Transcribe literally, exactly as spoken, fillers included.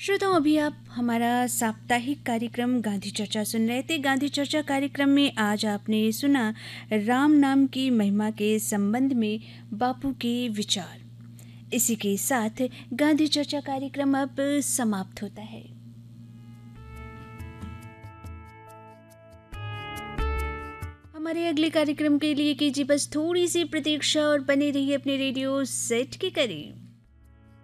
श्रोताओं, अभी आप हमारा साप्ताहिक कार्यक्रम गांधी चर्चा सुन रहे थे। गांधी चर्चा कार्यक्रम में आज आपने सुना राम नाम की महिमा के संबंध में बापू के विचार। इसी के साथ गांधी चर्चा कार्यक्रम अब समाप्त होता है। हमारे अगले कार्यक्रम के लिए कीजिए बस थोड़ी सी प्रतीक्षा और बने रहिए अपने रेडियो सेट के करीब।